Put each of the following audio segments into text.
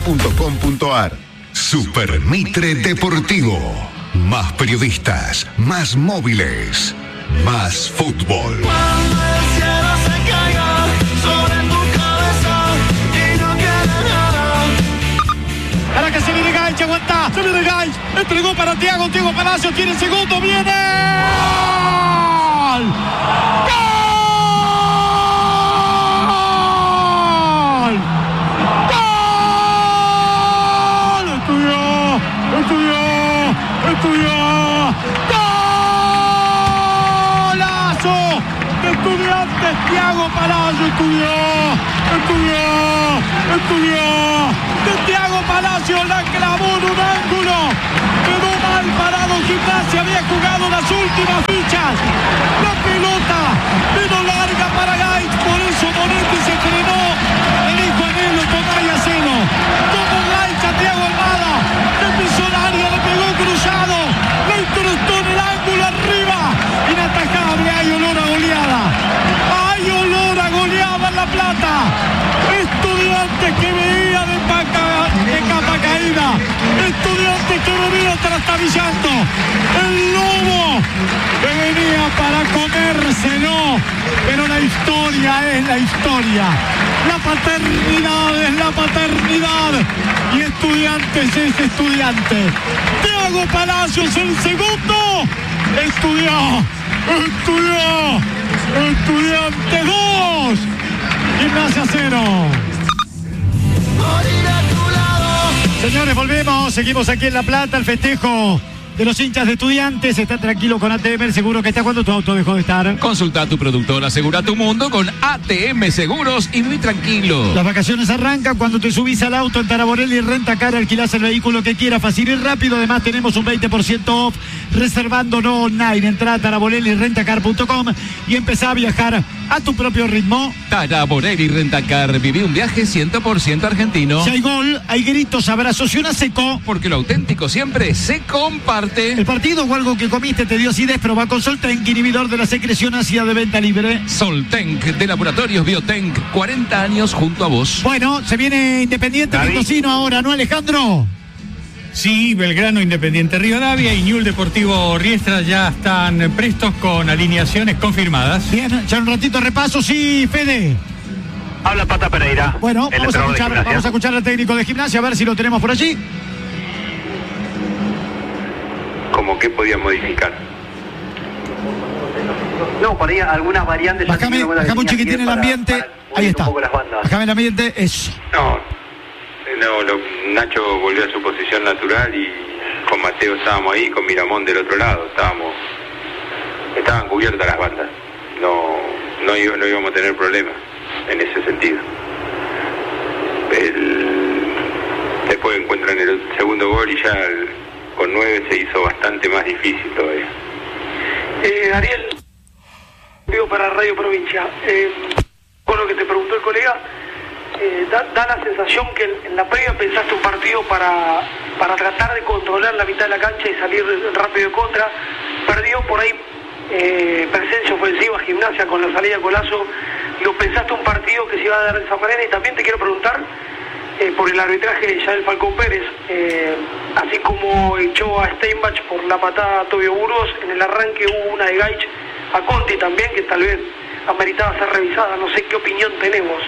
supermitre.com.ar. Supermitre Deportivo. Más periodistas, más móviles, más fútbol. Cuando el cielo se caiga sobre tu cabeza y no quede nada. Ahora que se viene Gaich, aguanta, se viene Gaich, entregó para Thiago Palacio, tiene el segundo, viene. ¡Gol! ¡Golazo! De Estudiantes, Thiago Palacio estudió. De Thiago Palacio la clavó en un ángulo. Quedó mal parado Gimnasia, había jugado las últimas fichas. La pelota vino larga para Gaich, por eso Monetti se frenó. Le dijo a Nelo, tomá y hacelo. Tomó Gaich a Thiago Almada. Le pisó el área, le pegó cruzado. Le incrustó en el ángulo arriba. Inatajable, hay olor a goleada. Hay olor a goleada en La Plata. Estudiantes que veía de capa caída. Estudiantes que venía trastabillando. El lobo que venía para comérselo. Pero la historia es la historia. La paternidad es la paternidad. Y Estudiantes es Estudiante. Thiago Palacios el segundo. Estudiante 2. Gimnasia 0. Señores, volvemos, seguimos aquí en La Plata, el festejo de los hinchas de Estudiantes. Está tranquilo con ATM, seguro que está cuando tu auto dejó de estar. Consulta a tu productor, asegura tu mundo con ATM Seguros y muy tranquilo. Las vacaciones arrancan cuando te subís al auto en Taraborelli Rentacar, alquilás el vehículo que quieras, fácil y rápido. Además tenemos un 20% off reservándolo online. Entrá a taraborellirentacar.com y empezá a viajar a tu propio ritmo. Taraborelli Rentacar, viví un viaje 100% argentino. Si hay gol, hay gritos, abrazos y una seco. Porque lo auténtico siempre se comparte. ¿El partido o algo que comiste te dio acidez? Proba con Soltenk, inhibidor de la secreción ácida de venta libre. Soltenk, de Laboratorios Biotenk, 40 años junto a vos. Bueno, se viene Independiente Mendocino ahora, ¿no, Alejandro? Sí, Belgrano, Independiente Rivadavia y Newell's Deportivo Riestra ya están prestos con alineaciones confirmadas. Bien, ya un ratito repaso, sí, Fede. Habla Pata Pereira. Bueno, vamos a escuchar al técnico de Gimnasia, a ver si lo tenemos por allí. ¿Cómo qué podía modificar? No, por ahí algunas variantes. Bajame un chiquitín el ambiente. Ahí está. Bajame el ambiente, eso. Nacho volvió a su posición natural y con Mateo estábamos ahí, con Miramón del otro lado. Estaban cubiertas las bandas. No íbamos a tener problemas en ese sentido. Después encuentran el segundo gol y ya con 9 se hizo bastante más difícil todavía. Ariel, digo para Radio Provincia, por lo que te preguntó el colega, da la sensación que en la previa pensaste un partido para tratar de controlar la mitad de la cancha y salir rápido de contra. Perdió por ahí presencia ofensiva Gimnasia con la salida de Colazo. Pensaste un partido que se iba a dar de esa manera. Y también te quiero preguntar por el arbitraje de Yael Falcón Pérez, así como echó a Steinbach por la patada a Tobio Burgos. En el arranque hubo una de Gaich a Conti también, que tal vez ameritaba ser revisada. No sé qué opinión tenemos.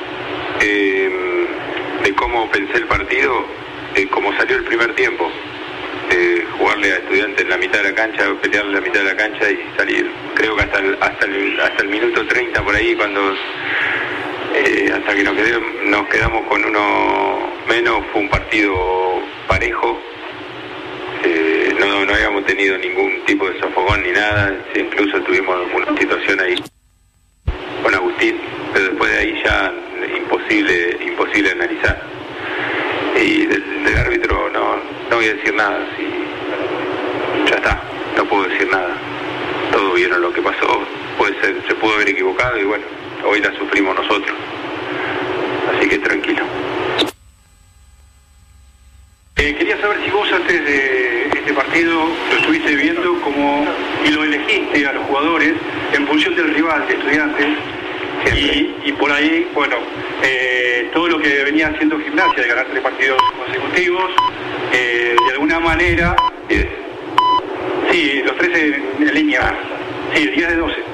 De cómo pensé el partido, cómo salió el primer tiempo, jugarle a Estudiantes en la mitad de la cancha, pelearle la mitad de la cancha y salir, creo que hasta el minuto 30 por ahí, cuando hasta que nos quedamos con uno menos, fue un partido parejo. No habíamos tenido ningún tipo de sofocón ni nada, incluso tuvimos una situación ahí con Agustín, pero después de ahí ya imposible analizar. Y del árbitro no voy a decir nada, ya está, no puedo decir nada. Todos vieron lo que pasó, se pudo haber equivocado y bueno, hoy la sufrimos nosotros. Así que tranquilo. Quería saber si vos antes de este partido lo estuviste viendo y lo elegiste a los jugadores en función del rival de Estudiantes, Y por ahí, bueno, todo lo que venía haciendo Gimnasia, de ganar 3 partidos consecutivos, de alguna manera, sí, los 13 en línea, sí, 10 de 12.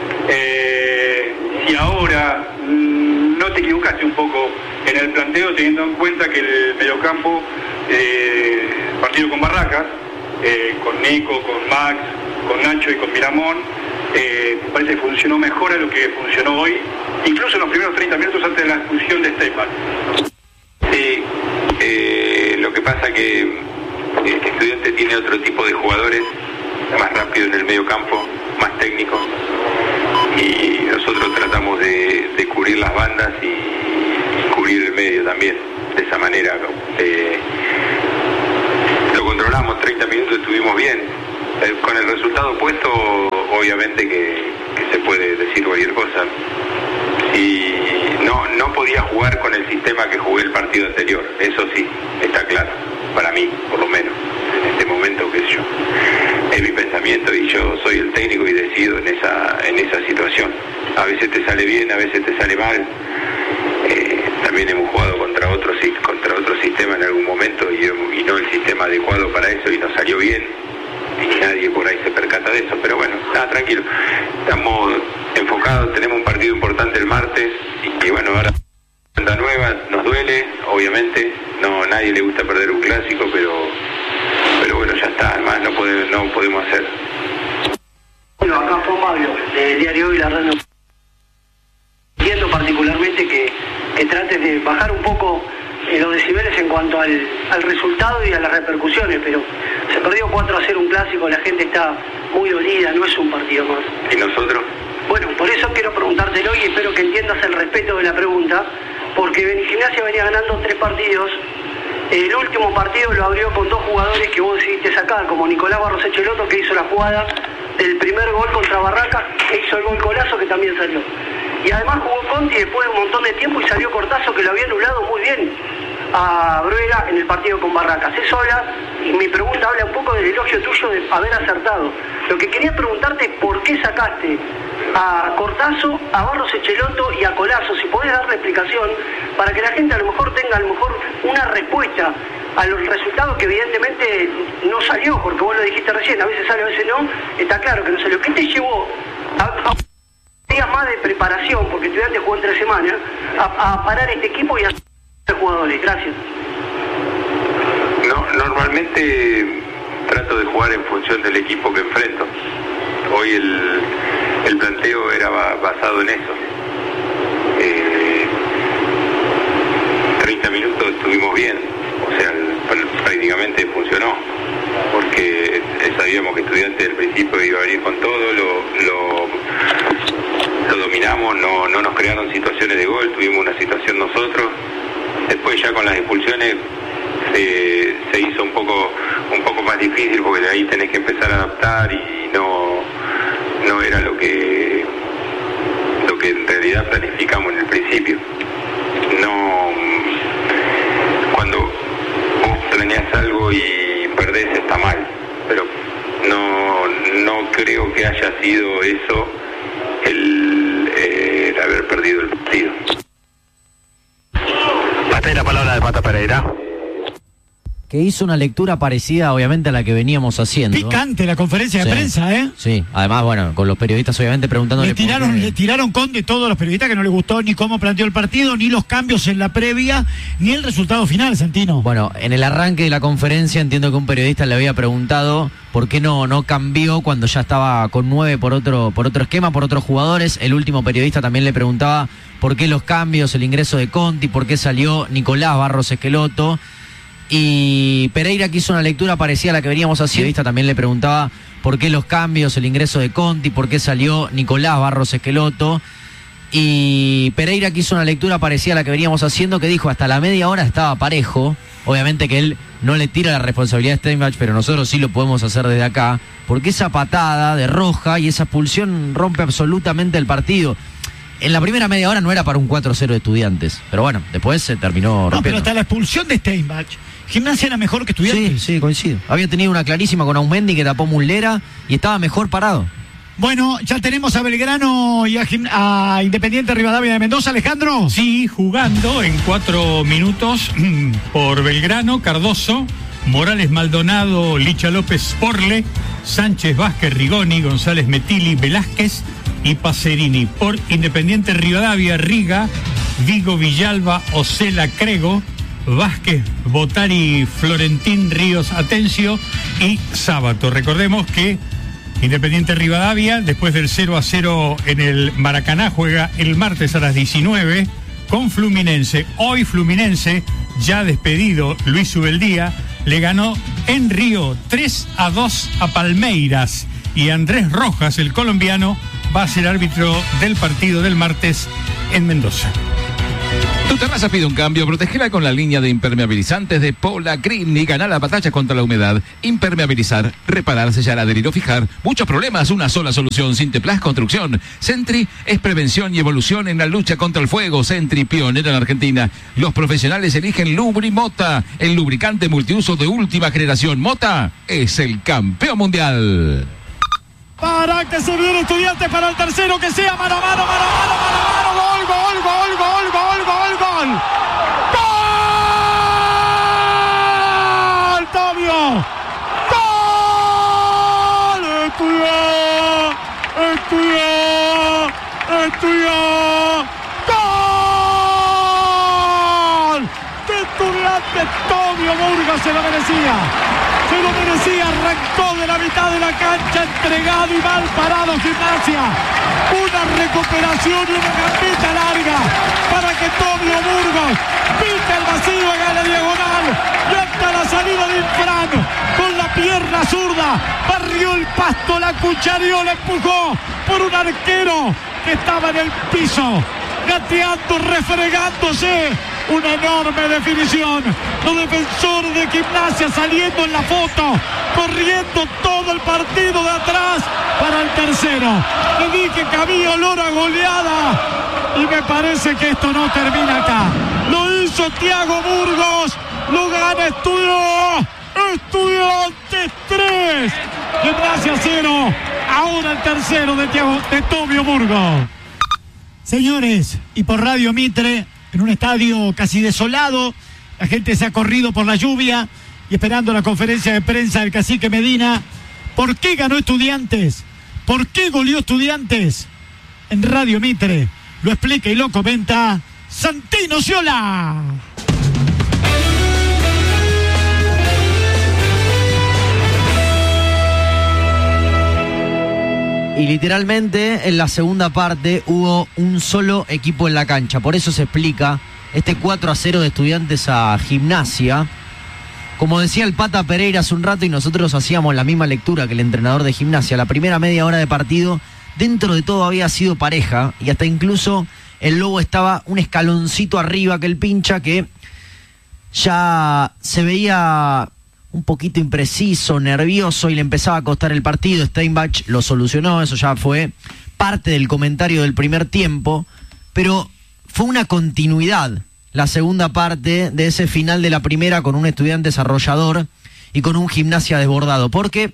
Si ahora no te equivocaste un poco en el planteo, teniendo en cuenta que el mediocampo, partido con Barracas, con Nico, con Max, con Nacho y con Miramón, parece que funcionó mejor a lo que funcionó hoy, incluso en los primeros 30 minutos antes de la expulsión de Steinbach. Sí, lo que pasa que Estudiantes tiene otro tipo de jugadores, más rápido en el medio campo, más técnicos, y nosotros tratamos de cubrir las bandas y cubrir el medio también, de esa manera. Lo controlamos, 30 minutos estuvimos bien. Con el resultado puesto, obviamente que se puede decir cualquier cosa. Y no podía jugar con el sistema que jugué el partido anterior, eso sí, está claro, para mí, por lo menos, en este momento, qué sé yo. Es mi pensamiento y yo soy el técnico y decido en esa situación. A veces te sale bien, a veces te sale mal. También hemos jugado contra otro sistema en algún momento y no el sistema adecuado para eso y nos salió bien. Y nadie por ahí se percata de eso, pero bueno, nada, tranquilo. Estamos enfocados, tenemos un partido importante el martes y bueno, ahora cuenta nueva, nos duele, obviamente, nadie le gusta perder un clásico, pero bueno, ya está, además no podemos hacer. Bueno, acá fue Fabio, del diario Hoy, la radio. Entiendo particularmente que trates de bajar un poco los decibeles en cuanto al resultado y a las repercusiones, pero se perdió 4-0 un clásico, la gente está muy dolida, no es un partido más. ¿Y nosotros? Bueno, por eso quiero preguntártelo y espero que entiendas el respeto de la pregunta, porque Gimnasia venía ganando 3 partidos. El último partido lo abrió con 2 jugadores que vos decidiste sacar, como Nicolás Barros Echeloto, que hizo la jugada del primer gol contra Barracas, que hizo el gol golazo que también salió. Y además jugó Conti después de un montón de tiempo y salió Cortazo, que lo había anulado muy bien a Bruera en el partido con Barracas. Eso habla, y mi pregunta habla un poco del elogio tuyo de haber acertado. Lo que quería preguntarte es por qué sacaste a Cortazo, a Barros Echeloto y a Colazo, si podés darle explicación para que la gente a lo mejor tenga una respuesta a los resultados que evidentemente no salió, porque vos lo dijiste recién, a veces sale, a veces no, está claro que no salió. ¿Qué te llevó a días más de preparación, porque Estudiantes jugó en 3 semanas, a parar este equipo y a jugadores? Gracias. No, normalmente trato de jugar en función del equipo que enfrento. Hoy el planteo era basado en eso. 30 minutos estuvimos bien, o sea, prácticamente funcionó, porque sabíamos que Estudiantes del principio iba a venir con todo, lo dominamos, no nos crearon situaciones de gol, tuvimos una situación nosotros. Después ya con las expulsiones se hizo un poco más difícil, porque de ahí tenés que empezar a adaptar y no era lo que en realidad planificamos en el principio. Cuando vos planeás algo y perdés está mal, pero no creo que haya sido eso el haber perdido el partido. Hasta ahí la palabra de Pata Pereira. Que hizo una lectura parecida, obviamente, a la que veníamos haciendo. Picante la conferencia de prensa, ¿eh? Sí, además, bueno, con los periodistas, obviamente, preguntándole... Le tiraron con de todos los periodistas que no les gustó ni cómo planteó el partido, ni los cambios en la previa, ni el resultado final, Santino. Bueno, en el arranque de la conferencia entiendo que un periodista le había preguntado por qué no cambió cuando ya estaba con 9 por otro esquema, por otros jugadores. El último periodista también le preguntaba por qué los cambios, el ingreso de Conti, por qué salió Nicolás Barros Esqueloto. Y Pereira, que hizo una lectura parecida a la que veníamos haciendo, el periodista también le preguntaba por qué los cambios, el ingreso de Conti, por qué salió Nicolás Barros Esqueloto. Y Pereira, que hizo una lectura parecida a la que veníamos haciendo, que dijo hasta la media hora estaba parejo. Obviamente que él no le tira la responsabilidad a Steinbach, pero nosotros sí lo podemos hacer desde acá, porque esa patada de Roja y esa expulsión rompe absolutamente el partido. En la primera media hora no era para un 4-0 de Estudiantes, pero bueno, después se terminó rompiendo. No, pero hasta la expulsión de Steinbach, Gimnasia era mejor que Estudiantes. Sí, coincido. Había tenido una clarísima con Aumendi que tapó Muslera y estaba mejor parado. Bueno, ya tenemos a Belgrano y a Independiente Rivadavia de Mendoza, Alejandro. Sí, jugando en 4 minutos por Belgrano, Cardoso, Morales Maldonado, Licha López Porle, Sánchez Vázquez Rigoni, González Metili, Velázquez y Pacerini. Por Independiente Rivadavia, Riga, Vigo Villalba, Ocela Crego, Vázquez, Botari, Florentín, Ríos Atencio y Sábato. Recordemos que Independiente Rivadavia, después del 0-0 en el Maracaná, juega el martes a las 19 con Fluminense. Hoy Fluminense, ya despedido Luis Ubeldía, le ganó en Río 3-2 a Palmeiras. Y Andrés Rojas, el colombiano, va a ser árbitro del partido del martes en Mendoza. Tu terraza pide un cambio, protegela con la línea de impermeabilizantes de Pola Green y gana la batalla contra la humedad. Impermeabilizar, reparar, sellar, adherir o fijar. Muchos problemas, una sola solución. Sinteplas Construcción. Sentry es prevención y evolución en la lucha contra el fuego. Sentry, pionera en Argentina. Los profesionales eligen Lubrimota, el lubricante multiuso de última generación. Mota es el campeón mundial. Para que se viene Estudiantes para el tercero, que sea mano a mano, mano a mano, mano a mano, gol, gol, gol, gol, gol, gol, gol. ¡Gol! ¡Tobio! ¡Gol! ¡Estudió! ¡Gol! ¡De Estudiantes! Tobio Burgos se lo merecía. Arrancó de la mitad de la cancha, entregado y mal parado Gimnasia. Una recuperación y una gambeta larga para que Tobio Burgos pica el vacío, haga la diagonal y hasta la salida de Infran con la pierna zurda barrió el pasto, la cuchareó, la empujó por un arquero que estaba en el piso, gateando, refregándose. Una enorme definición. Los defensores de Gimnasia saliendo en la foto, corriendo todo el partido de atrás para el tercero. Le dije que había olor a goleada y me parece que esto no termina acá. Lo hizo Thiago Burgos, lo gana Estudiantes 3, Gimnasia 0. Ahora el tercero de Tobio Burgos. Señores, y por Radio Mitre, en un estadio casi desolado, la gente se ha corrido por la lluvia y esperando la conferencia de prensa del cacique Medina. ¿Por qué ganó Estudiantes? ¿Por qué goleó Estudiantes? En Radio Mitre lo explica y lo comenta Santino Ciola. Y literalmente en la segunda parte hubo un solo equipo en la cancha. Por eso se explica este 4-0 de Estudiantes a Gimnasia. Como decía el Pata Pereira hace un rato y nosotros hacíamos la misma lectura que el entrenador de Gimnasia, la primera media hora de partido dentro de todo había sido pareja y hasta incluso el Lobo estaba un escaloncito arriba que el Pincha, que ya se veía un poquito impreciso, nervioso y le empezaba a costar el partido. Steinbach lo solucionó, eso ya fue parte del comentario del primer tiempo, pero fue una continuidad la segunda parte de ese final de la primera con un Estudiantes arrollador y con un Gimnasia desbordado, porque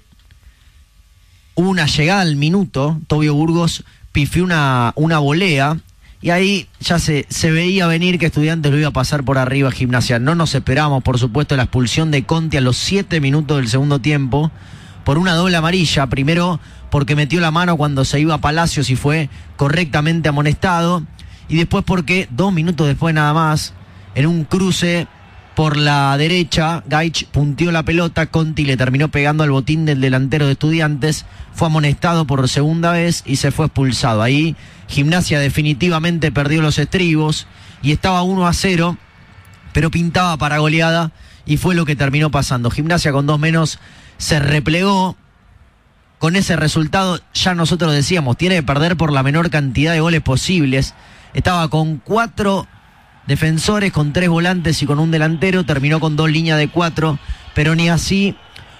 hubo una llegada al minuto, Tobio Burgos pifió una volea y ahí ya se veía venir que Estudiantes lo iba a pasar por arriba a Gimnasia. No nos esperábamos, por supuesto, la expulsión de Conti a los 7 minutos del segundo tiempo por una doble amarilla. Primero porque metió la mano cuando se iba a Palacios y fue correctamente amonestado. Y después porque 2 minutos después nada más, en un cruce por la derecha, Gaich punteó la pelota, Conti le terminó pegando al botín del delantero de Estudiantes, fue amonestado por segunda vez y se fue expulsado. Ahí Gimnasia definitivamente perdió los estribos y estaba 1-0, pero pintaba para goleada y fue lo que terminó pasando. Gimnasia con 2 menos se replegó. Con ese resultado ya nosotros decíamos, tiene que perder por la menor cantidad de goles posibles. Estaba con 4 defensores, con 3 volantes y con un delantero, terminó con 2 líneas de 4, pero ni así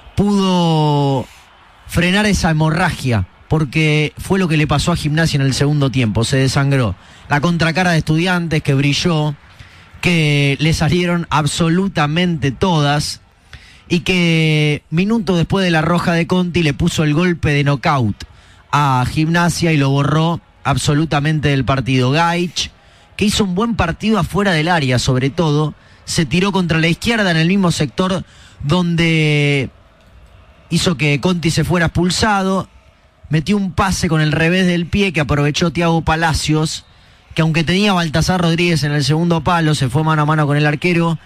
pudo frenar esa hemorragia, porque fue lo que le pasó a Gimnasia en el segundo tiempo, se desangró. La contracara de Estudiantes que brilló, que le salieron absolutamente todas y que minutos después de la roja de Conti le puso el golpe de knockout a Gimnasia y lo borró absolutamente del partido. Gaich, que hizo un buen partido afuera del área, sobre todo, se tiró contra la izquierda en el mismo sector donde hizo que Conti se fuera expulsado, metió un pase con el revés del pie que aprovechó Thiago Palacios, que aunque tenía Baltasar Rodríguez en el segundo palo, se fue mano a mano con el arquero,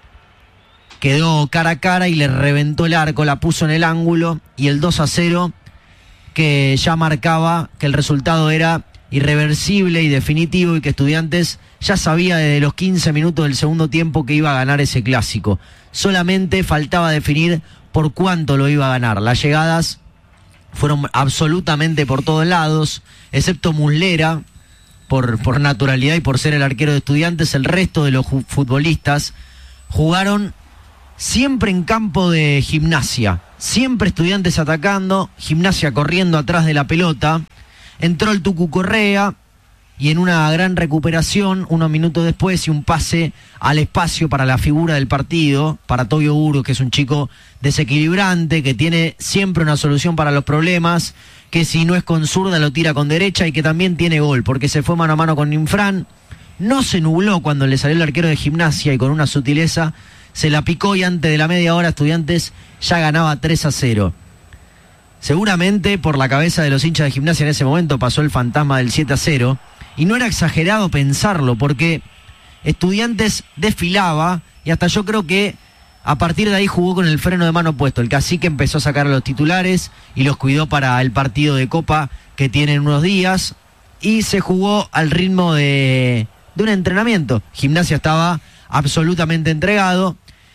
quedó cara a cara y le reventó el arco, la puso en el ángulo, y el 2-0 que ya marcaba que el resultado era irreversible y definitivo y que Estudiantes ya sabía desde los 15 minutos del segundo tiempo que iba a ganar ese clásico. Solamente faltaba definir por cuánto lo iba a ganar. Las llegadas fueron absolutamente por todos lados, excepto Muslera, por naturalidad y por ser el arquero de Estudiantes. El resto de los futbolistas jugaron siempre en campo de Gimnasia, siempre Estudiantes atacando, Gimnasia corriendo atrás de la pelota. Entró el Tucu Correa y en una gran recuperación, unos minutos después, y un pase al espacio para la figura del partido, para Tobio Burgos, que es un chico desequilibrante, que tiene siempre una solución para los problemas, que si no es con zurda lo tira con derecha y que también tiene gol, porque se fue mano a mano con Infran, no se nubló cuando le salió el arquero de Gimnasia y con una sutileza se la picó y antes de la media hora Estudiantes ya ganaba 3-0. Seguramente por la cabeza de los hinchas de Gimnasia en ese momento pasó el fantasma del 7-0 y no era exagerado pensarlo porque Estudiantes desfilaba y hasta yo creo que a partir de ahí jugó con el freno de mano puesto. El Cacique empezó a sacar a los titulares y los cuidó para el partido de Copa que tienen unos días y se jugó al ritmo de un entrenamiento. Gimnasia estaba absolutamente entregado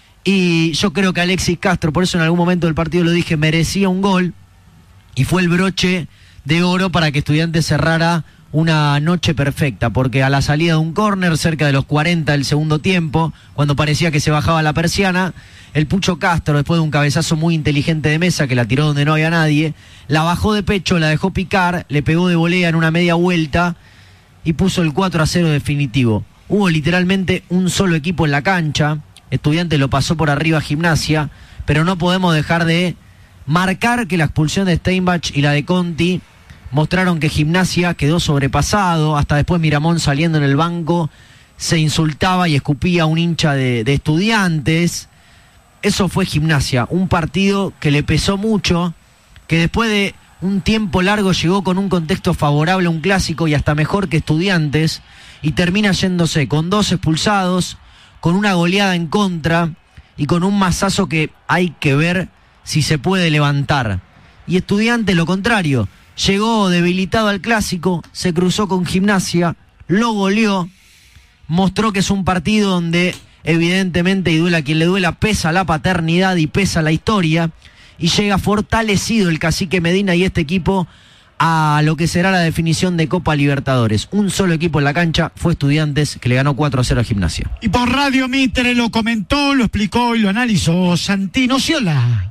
y yo creo que Alexis Castro, por eso en algún momento del partido lo dije, merecía un gol. Y fue el broche de oro para que Estudiantes cerrara una noche perfecta, porque a la salida de un córner, cerca de los 40 del segundo tiempo, cuando parecía que se bajaba la persiana, el Pucho Castro, después de un cabezazo muy inteligente de Mesa, que la tiró donde no había nadie, la bajó de pecho, la dejó picar, le pegó de volea en una media vuelta y puso el 4-0 definitivo. Hubo literalmente un solo equipo en la cancha, Estudiantes lo pasó por arriba a Gimnasia, pero no podemos dejar de marcar que la expulsión de Steinbach y la de Conti mostraron que Gimnasia quedó sobrepasado. Hasta después Miramón, saliendo en el banco, se insultaba y escupía a un hincha de Estudiantes. Eso fue Gimnasia, un partido que le pesó mucho, que después de un tiempo largo llegó con un contexto favorable a un clásico y hasta mejor que Estudiantes, y termina yéndose con 2 expulsados, con una goleada en contra y con un mazazo que hay que ver si se puede levantar. Y Estudiantes lo contrario, llegó debilitado al clásico, se cruzó con Gimnasia, lo goleó, mostró que es un partido donde evidentemente, y duela a quien le duela, pesa la paternidad y pesa la historia, y llega fortalecido el Cacique Medina y este equipo a lo que será la definición de Copa Libertadores. Un solo equipo en la cancha, fue Estudiantes, que le ganó 4-0 a Gimnasia. Y por Radio Mitre lo comentó, lo explicó y lo analizó Santino Ciola.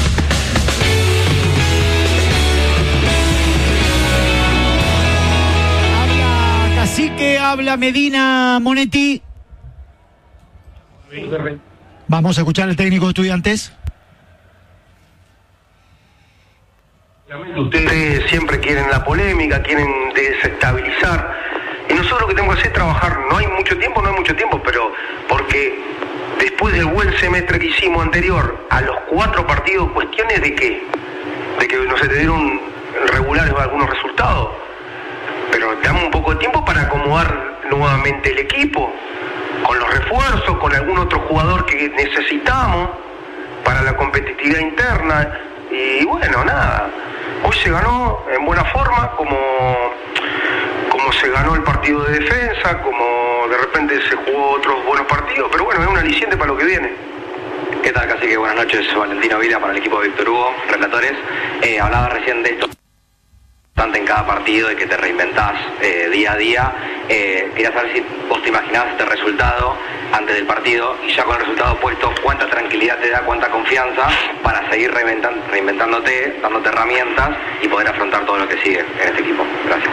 Habla Cacique, habla Medina, Monetti. Vamos a escuchar al técnico de Estudiantes. Ustedes siempre quieren la polémica, quieren desestabilizar, y nosotros lo que tenemos que hacer es trabajar. No hay mucho tiempo, pero porque después del buen semestre que hicimos anterior, a los 4 partidos, ¿cuestiones de qué? De que no se te dieron regulares algunos resultados, pero damos un poco de tiempo para acomodar nuevamente el equipo, con los refuerzos, con algún otro jugador que necesitamos para la competitividad interna, y bueno, nada. Hoy se ganó en buena forma, como se ganó el partido de defensa, como de repente se jugó otros buenos partidos, pero bueno, es un aliciente para lo que viene. ¿Qué tal, Cacique? Buenas noches, Valentino Vila para el equipo de Víctor Hugo, relatores. Hablaba recién de esto en cada partido, de que te reinventás día a día. Quería saber si vos te imaginabas este resultado antes del partido, y ya con el resultado puesto, cuánta tranquilidad te da, cuánta confianza para seguir reinventándote, dándote herramientas y poder afrontar todo lo que sigue en este equipo. Gracias.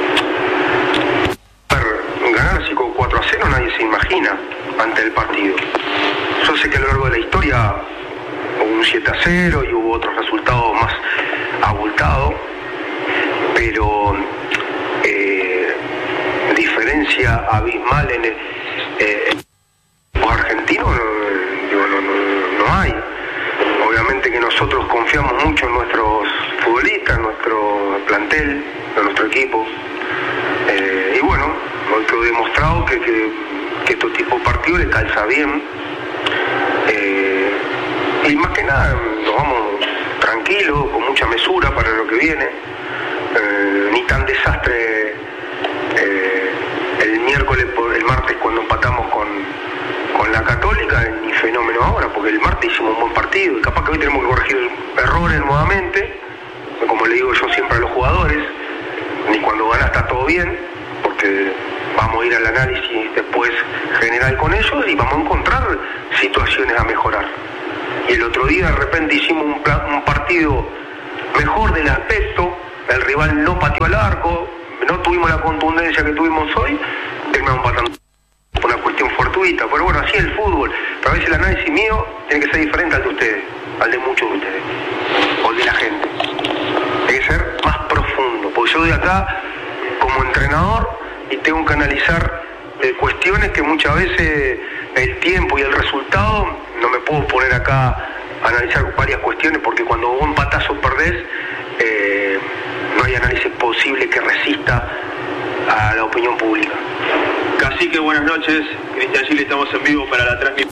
Ganar así con 4-0 nadie se imagina antes del partido. Yo sé que a lo largo de la historia hubo un 7-0 y hubo otros resultados más abultados, pero diferencia abismal en los argentinos no hay. Obviamente que nosotros confiamos mucho en nuestros futbolistas, en nuestro plantel, en nuestro equipo. Y bueno, hoy quedó demostrado que este tipo de partidos le calza bien. Y más que nada nos vamos tranquilos, con mucha mesura para lo que viene. Ni tan desastre el martes cuando empatamos con la Católica, ni fenómeno ahora, porque el martes hicimos un buen partido y capaz que hoy tenemos que corregir errores nuevamente, como le digo yo siempre a los jugadores, ni cuando gana está todo bien, porque vamos a ir al análisis después general con ellos y vamos a encontrar situaciones a mejorar. Y el otro día de repente hicimos un partido mejor del aspecto, el rival no pateó al arco, no tuvimos la contundencia que tuvimos hoy, terminamos empatando por una cuestión fortuita, pero bueno, así es el fútbol. Pero a veces el análisis mío tiene que ser diferente al de ustedes, al de muchos de ustedes, o de la gente. Tiene que ser más profundo, porque yo doy acá como entrenador y tengo que analizar cuestiones que muchas veces el tiempo y el resultado, no me puedo poner acá a analizar varias cuestiones, porque cuando vos empatás o perdés, no hay análisis posible que resista a la opinión pública. Cacique, buenas noches. Cristian Gil, estamos en vivo para la transmisión.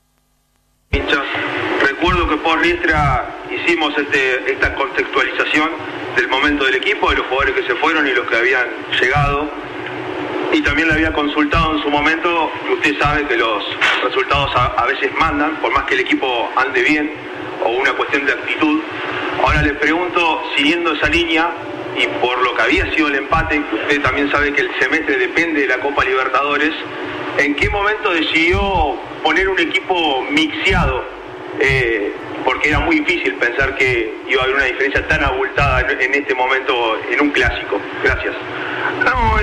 Recuerdo que por Riestra hicimos esta contextualización del momento del equipo, de los jugadores que se fueron y los que habían llegado. Y también le había consultado en su momento, que usted sabe que los resultados a veces mandan, por más que el equipo ande bien, o una cuestión de actitud. Ahora le pregunto, siguiendo esa línea, y por lo que había sido el empate, que usted también sabe que el semestre depende de la Copa Libertadores, ¿en qué momento decidió poner un equipo mixeado? Porque era muy difícil pensar que iba a haber una diferencia tan abultada en este momento en un clásico. Gracias. No,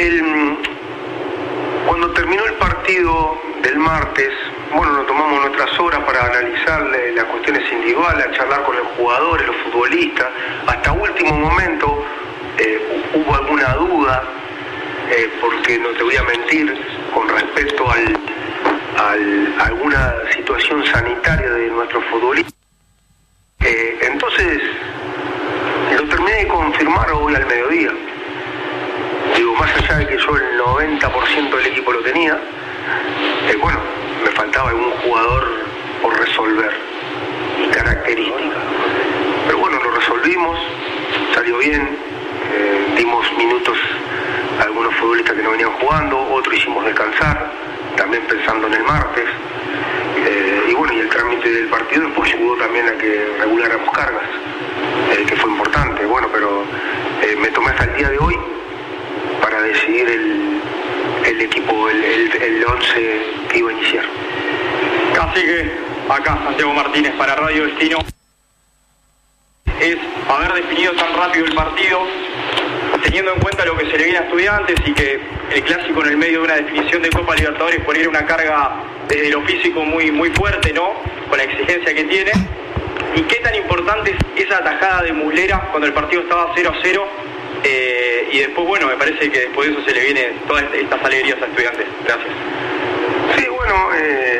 cuando terminó el partido del martes, bueno, nos tomamos nuestras horas para analizar las cuestiones individuales, a charlar con los jugadores, los futbolistas. Hasta último momento hubo alguna duda, porque no te voy a mentir, con respecto a alguna situación sanitaria de nuestros futbolistas. Entonces, lo terminé de confirmar hoy al mediodía. Digo, más allá de que yo el 90% del equipo lo tenía, bueno, me faltaba algún jugador por resolver y característica. Pero bueno, lo resolvimos, salió bien, dimos minutos a algunos futbolistas que no venían jugando, otros hicimos descansar, también pensando en el martes. Y bueno, y el trámite del partido después ayudó también a que reguláramos cargas, que fue importante. Bueno, pero me tomé hasta el día de hoy para decidir el equipo, el 11 que iba a iniciar. Cacique, acá Santiago Martínez para Radio Destino. Es haber definido tan rápido el partido, teniendo en cuenta lo que se le viene a Estudiantes y que el clásico en el medio de una definición de Copa Libertadores ponía una carga desde lo físico muy fuerte, ¿no? Con la exigencia que tiene. ¿Y qué tan importante es esa atajada de Muslera cuando el partido estaba 0-0? Y después, bueno, me parece que después de eso se le vienen todas estas alegrías a Estudiantes. Gracias. Sí, bueno,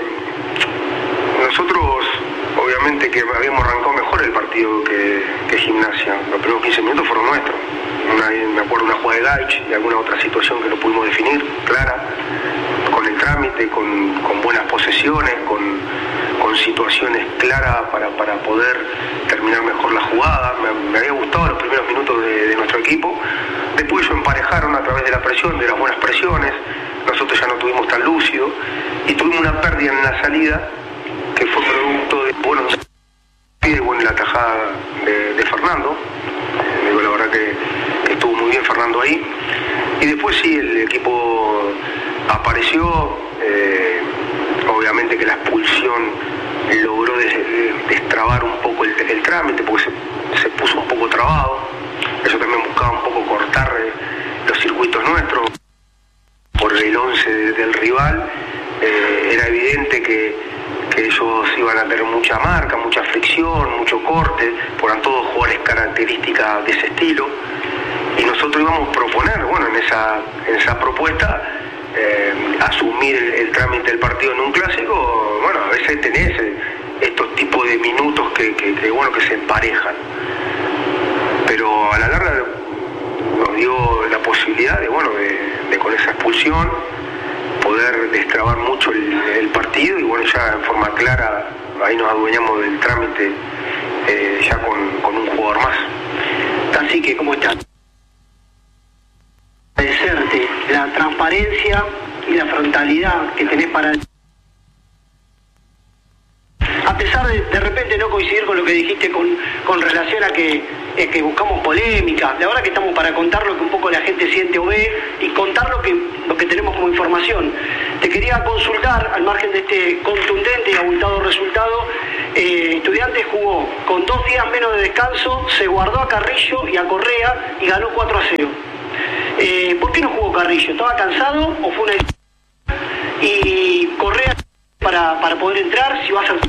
nosotros obviamente que habíamos arrancado mejor el partido que Gimnasia. Los primeros 15 minutos fueron nuestros. Me acuerdo una jugada de Gaich y alguna otra situación que no pudimos definir, clara, con el trámite, con buenas posesiones, con situaciones claras para poder terminar mejor la jugada. Me había gustado los primeros minutos de nuestro equipo. Después ellos emparejaron a través de la presión, de las buenas presiones. Nosotros ya no tuvimos tan lúcido y tuvimos una pérdida en la salida que fue producto de la tajada de Fernando. Digo, la verdad que estuvo muy bien Fernando ahí. Y después sí, el equipo apareció. Obviamente que la expulsión logró destrabar un poco el trámite, porque se puso un poco trabado. Eso también buscaba un poco cortar los circuitos nuestros por el 11 del rival. Era evidente que ellos iban a tener mucha marca, mucha fricción, mucho corte, eran todos jugadores características de ese estilo. y nosotros íbamos a proponer, bueno, en esa propuesta, asumir el trámite del partido en un clásico. Bueno, a veces tenés estos tipos de minutos que se emparejan, pero a la larga nos dio la posibilidad de con esa expulsión poder destrabar mucho el partido, y bueno, ya en forma clara ahí nos adueñamos del trámite ya con un jugador más. Así que, ¿cómo estás? Agradecerte la transparencia y la frontalidad que tenés para... A pesar de repente no coincidir con lo que dijiste con relación a que buscamos polémica, la verdad que estamos para contar lo que un poco la gente siente o ve y contar lo que tenemos como información. Te quería consultar, al margen de este contundente y abultado resultado, Estudiantes jugó con 2 días menos de descanso, se guardó a Carrillo y a Correa y ganó 4-0. ¿Por qué no jugó Carrillo? ¿Estaba cansado o fue una... y Correa para poder entrar, si va a ser...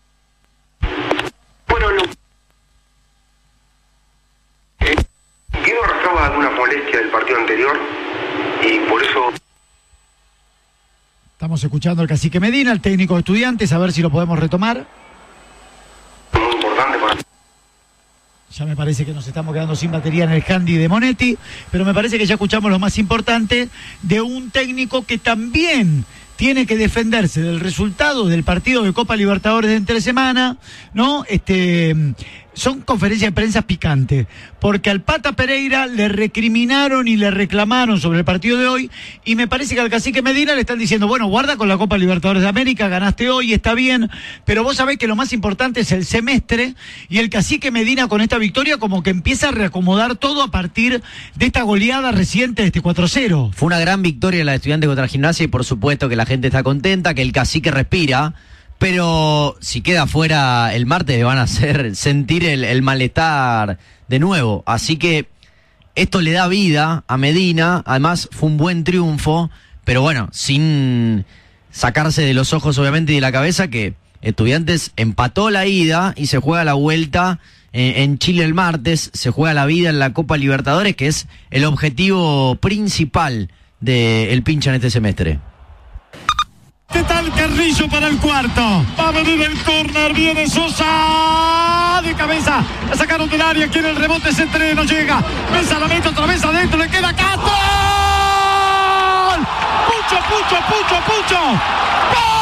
Guido arrastraba alguna molestia del partido anterior y por eso... Estamos escuchando al cacique Medina, el técnico de Estudiantes, a ver si lo podemos retomar. Muy importante para... Ya me parece que nos estamos quedando sin batería en el handy de Monetti, pero me parece que ya escuchamos lo más importante de un técnico que también tiene que defenderse del resultado del partido de Copa Libertadores de entre semana, ¿no? Son conferencias de prensa picantes, porque al Pata Pereira le recriminaron y le reclamaron sobre el partido de hoy, y me parece que al cacique Medina le están diciendo, bueno, guarda con la Copa Libertadores de América, ganaste hoy, está bien, pero vos sabés que lo más importante es el semestre, y el cacique Medina con esta victoria como que empieza a reacomodar todo a partir de esta goleada reciente de este 4-0. Fue una gran victoria la de Estudiantes contra Gimnasia, y por supuesto que la gente está contenta, que el cacique respira. Pero si queda fuera el martes le van a hacer sentir el malestar de nuevo. Así que esto le da vida a Medina. Además fue un buen triunfo, pero bueno, sin sacarse de los ojos obviamente y de la cabeza que Estudiantes empató la ida y se juega la vuelta en Chile el martes. Se juega la vida en la Copa Libertadores, que es el objetivo principal del pincha en este semestre. ¿Qué tal Carrillo para el cuarto? Va a venir el córner, viene Sosa de cabeza, la sacaron del área, quiere el rebote, ese tren no llega, Mesa la mete otra vez adentro, le queda Castro. ¡Gol! ¡Pucho! ¡Gol!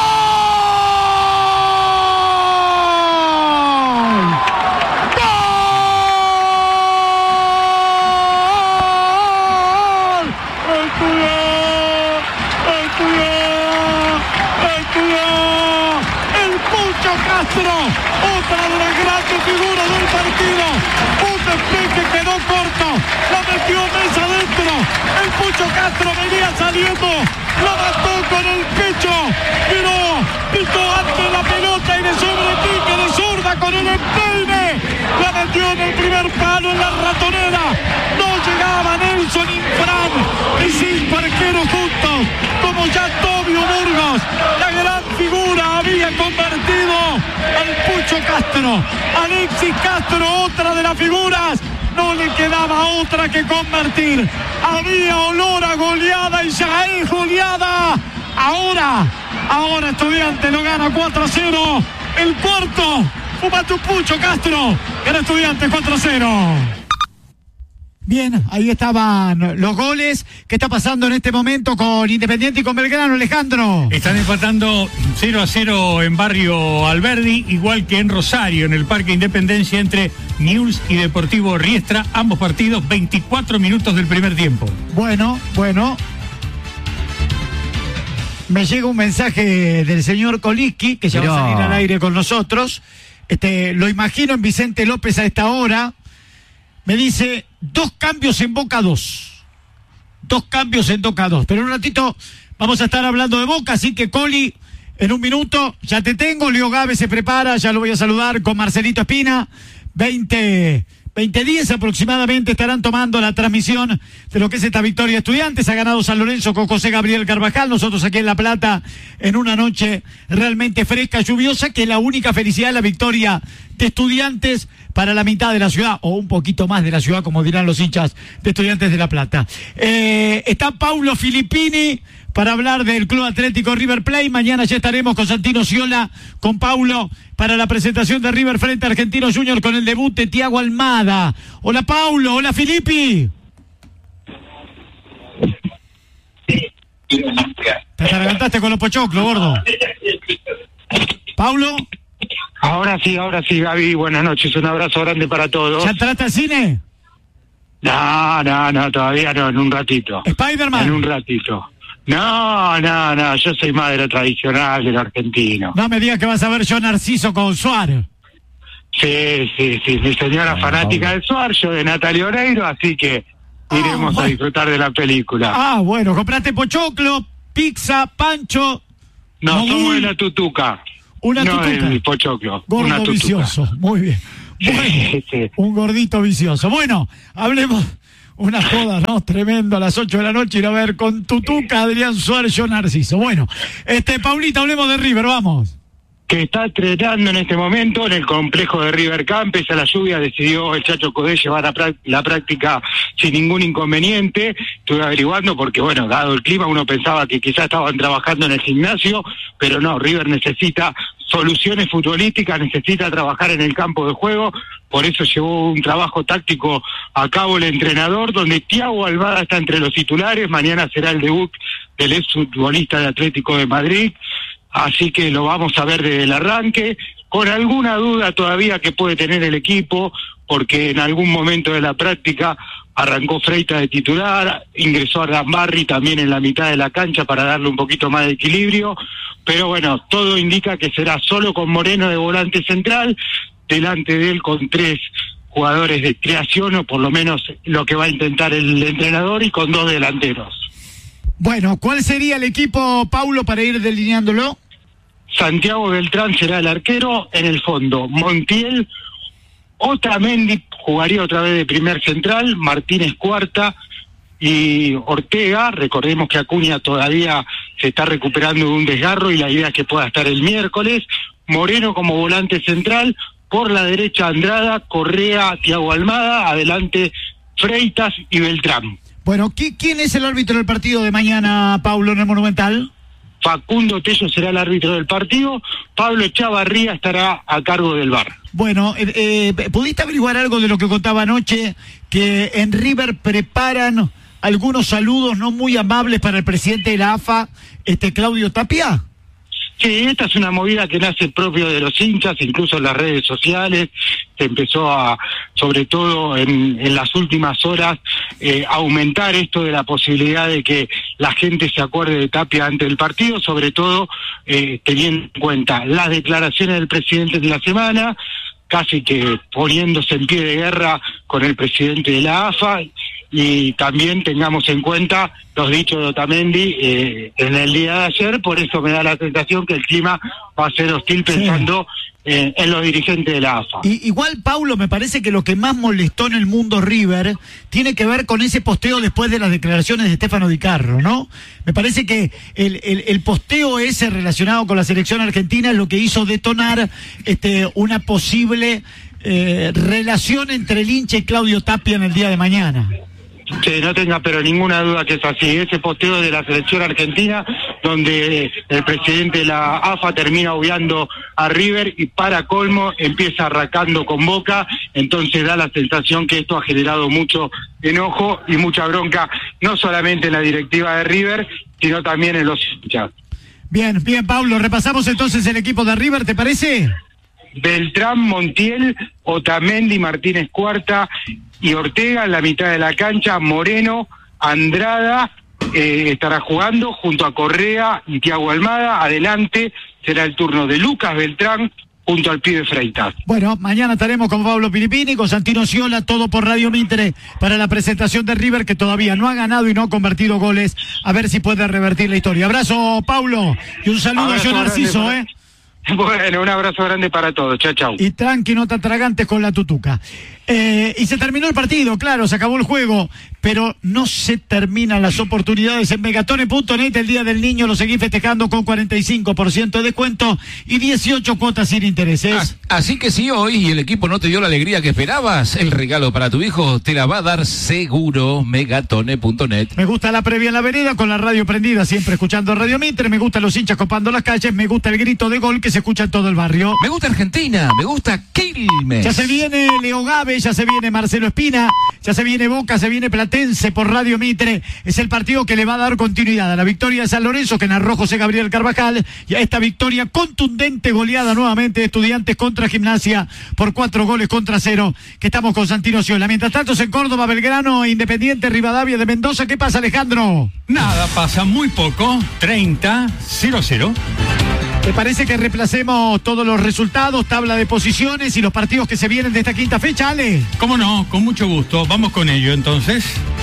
Otra de las grandes figuras del partido, un despeje quedó corto, la metió Mesa adentro, el Pucho Castro venía saliendo, lo mató con el pecho, pero picó antes la pelota y de sobrepique de zurda con el empeine, la metió en el primer palo en la ratonera, no llegaba Nelson Infran y 5 arqueros juntos, como ya Tobio Burgos, la gran figura había convertido al Pucho Castro. Alexis Castro, otra de las figuras, no le quedaba otra que convertir. Había olor a goleada y ya es goleada. Ahora Estudiantes lo gana 4-0. El cuarto, fuma tu Pucho Castro, gana Estudiantes 4-0. Bien, ahí estaban los goles. ¿Qué está pasando en este momento con Independiente y con Belgrano, Alejandro? Están empatando 0-0 en Barrio Alberdi, igual que en Rosario, en el Parque Independencia, entre Newell's y Deportivo Riestra. Ambos partidos, 24 minutos del primer tiempo. Bueno. Me llega un mensaje del señor Koliski, que ya va a salir al aire con nosotros. Lo imagino en Vicente López a esta hora. Me dice, 2 cambios en Boca 2. 2 cambios en Boca 2. Pero en un ratito vamos a estar hablando de Boca, así que Coli, en un minuto ya te tengo. Leo Gávez se prepara, ya lo voy a saludar con Marcelito Espina. 20:10 aproximadamente estarán tomando la transmisión de lo que es esta victoria Estudiantes. Ha ganado San Lorenzo con José Gabriel Carvajal. Nosotros aquí en La Plata, en una noche realmente fresca, lluviosa, que la única felicidad es la victoria de Estudiantes para la mitad de la ciudad, o un poquito más de la ciudad, como dirán los hinchas de Estudiantes de La Plata. Está Paulo Filippini para hablar del Club Atlético River Plate. Mañana ya estaremos con Santino Sciola, con Paulo, para la presentación de River frente a Argentinos Juniors con el debut de Thiago Almada. Hola Paulo, hola Filippi. Te atragantaste con los pochoclos, gordo. Paulo. Ahora sí, Gaby, buenas noches, un abrazo grande para todos. ¿Ya entraste al cine? No, todavía no, en un ratito. ¿Spider-Man? En un ratito. No, yo soy más de lo tradicional, del argentino. No me digas que vas a ver yo Narciso con Suárez. Sí, mi señora fanática del Suárez, yo de Natalia Oreiro, así que iremos a disfrutar de la película. Bueno, compraste pochoclo, pizza, pancho. No, somos de la tutuca. Una tutuca. No el pochoclo. Gordo una tutuca. Vicioso, muy bien. Bueno, sí. Un gordito vicioso. Bueno, hablemos una joda, ¿no? Tremendo, a las 8 de la noche ir a ver con tutuca, Adrián Suárez, yo Narciso. Bueno, Paulita, hablemos de River, vamos. Que está entrenando en este momento en el complejo de River Camp. Pese a la lluvia, decidió el Chacho Codé llevar la práctica sin ningún inconveniente. Estuve averiguando porque, bueno, dado el clima, uno pensaba que quizás estaban trabajando en el gimnasio, pero no, River necesita soluciones futbolísticas, necesita trabajar en el campo de juego, por eso llevó un trabajo táctico a cabo el entrenador, donde Thiago Almada está entre los titulares. Mañana será el debut del exfutbolista de Atlético de Madrid, así que lo vamos a ver desde el arranque, con alguna duda todavía que puede tener el equipo, porque en algún momento de la práctica arrancó Freitas de titular, ingresó a Rambarri también en la mitad de la cancha para darle un poquito más de equilibrio, pero bueno, todo indica que será solo con Moreno de volante central, delante de él con 3 jugadores de creación, o por lo menos lo que va a intentar el entrenador, y con 2 delanteros. Bueno, ¿cuál sería el equipo, Paulo, para ir delineándolo? Santiago Beltrán será el arquero, en el fondo Montiel, Otamendi jugaría otra vez de primer central, Martínez Cuarta y Ortega. Recordemos que Acuña todavía se está recuperando de un desgarro y la idea es que pueda estar el miércoles. Moreno como volante central, por la derecha Andrada, Correa, Thiago Almada, adelante Freitas y Beltrán. Bueno, ¿quién es el árbitro del partido de mañana, Paulo, en el Monumental? Facundo Tello será el árbitro del partido, Pablo Chavarría estará a cargo del VAR. Bueno, ¿pudiste averiguar algo de lo que contaba anoche? Que en River preparan algunos saludos no muy amables para el presidente de la AFA, Claudio Tapia. Sí, esta es una movida que nace propio de los hinchas, incluso en las redes sociales. Se empezó a, sobre todo en las últimas horas, aumentar esto de la posibilidad de que la gente se acuerde de Tapia antes del partido, sobre todo teniendo en cuenta las declaraciones del presidente de la semana, casi que poniéndose en pie de guerra con el presidente de la AFA, y también tengamos en cuenta los dichos de Otamendi en el día de ayer. Por eso me da la sensación que el clima va a ser hostil pensando en los dirigentes de la AFA. Igual, Paulo, me parece que lo que más molestó en el mundo River tiene que ver con ese posteo después de las declaraciones de Stefano Di Carlo, ¿no? Me parece que el posteo ese relacionado con la selección argentina es lo que hizo detonar una posible relación entre el hincha y Claudio Tapia en el día de mañana. Sí, no tenga pero ninguna duda que es así. Ese posteo de la selección argentina, donde el presidente de la AFA termina obviando a River y para colmo empieza arrancando con Boca, entonces da la sensación que esto ha generado mucho enojo y mucha bronca, no solamente en la directiva de River, sino también en los hinchas. Bien, Pablo, repasamos entonces el equipo de River, ¿te parece? Beltrán, Montiel, Otamendi, Martínez Cuarta y Ortega en la mitad de la cancha. Moreno, Andrada estará jugando junto a Correa y Thiago Almada. Adelante será el turno de Lucas Beltrán junto al pibe Freitas. Bueno, mañana estaremos con Pablo Filippini, con Santino Sciola, todo por Radio Mitre, para la presentación de River, que todavía no ha ganado y no ha convertido goles. A ver si puede revertir la historia. Abrazo, Paulo, y un saludo a John Narciso, Bueno, un abrazo grande para todos. Chao, chao. Y tranqui, no te atragantes con la tutuca. Y se terminó el partido, claro, se acabó el juego. pero no se terminan las oportunidades. En Megatone.net el Día del Niño lo seguís festejando con 45% de descuento y 18 cuotas sin intereses. Así que si hoy el equipo no te dio la alegría que esperabas, el regalo para tu hijo te la va a dar seguro. Megatone.net. Me gusta la previa en la vereda con la radio prendida, siempre escuchando Radio Mitre. Me gustan los hinchas copando las calles. Me gusta el grito de gol que se escucha en todo el barrio. Me gusta Argentina, me gusta Quilmes. Ya se viene Leo Gávez, ya se viene Marcelo Espina, ya se viene Boca, se viene Platense por Radio Mitre. Es el partido que le va a dar continuidad a la victoria de San Lorenzo, que narró José Gabriel Carvajal, y a esta victoria contundente, goleada nuevamente de Estudiantes contra Gimnasia por 4-0, que estamos con Santino Ciola. Mientras tanto, en Córdoba, Belgrano, Independiente, Rivadavia de Mendoza. ¿Qué pasa, Alejandro? Nada, pasa muy poco. 30-0-0. ¿Te parece que reemplacemos todos los resultados, tabla de posiciones y los partidos que se vienen de esta quinta fecha, Ale? ¿Cómo no? Con mucho gusto. Vamos con ello, entonces.